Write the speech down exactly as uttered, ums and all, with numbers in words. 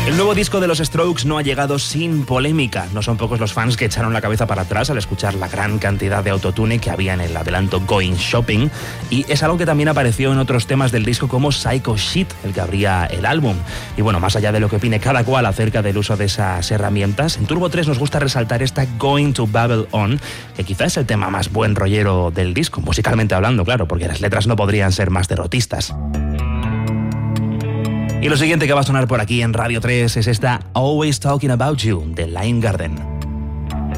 El nuevo disco de los Strokes no ha llegado sin polémica. No son pocos los fans que echaron la cabeza para atrás al escuchar la gran cantidad de autotune que había en el adelanto Going Shopping, y es algo que también apareció en otros temas del disco como Psycho Shit, el que abría el álbum. Y bueno, más allá de lo que opine cada cual acerca del uso de esas herramientas, en Turbo tres nos gusta resaltar esta Going to Babble On, que quizás es el tema más buen rollero del disco, musicalmente hablando, claro, porque las letras no podrían ser más derrotistas. Y lo siguiente que va a sonar por aquí en Radio tres es esta Always Talking About You de Lime Garden.